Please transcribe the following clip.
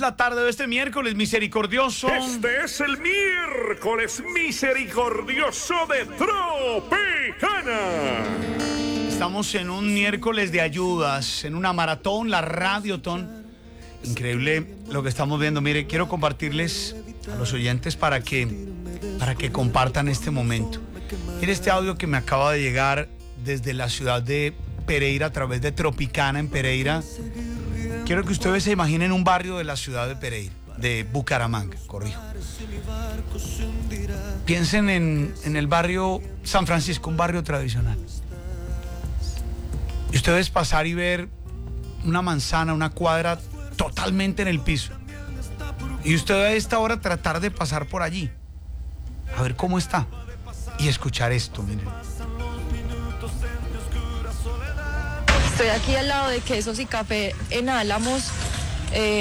la tarde de este miércoles misericordioso. Este es el miércoles misericordioso de Tropicana. Estamos en un miércoles de ayudas, en una maratón, la Radioton. Increíble lo que estamos viendo. Mire, quiero compartirles a los oyentes para que compartan este momento. Mire este audio que me acaba de llegar desde la ciudad de Pereira a través de Tropicana en Pereira. Quiero que ustedes se imaginen un barrio de la ciudad de Pereira, de Bucaramanga, corrijo. Piensen en el barrio San Francisco, un barrio tradicional. Y ustedes pasar y ver una manzana, una cuadra totalmente en el piso. Y usted a esta hora tratar de pasar por allí, a ver cómo está. Y escuchar esto, miren. Estoy aquí al lado de Quesos y Café en Álamos.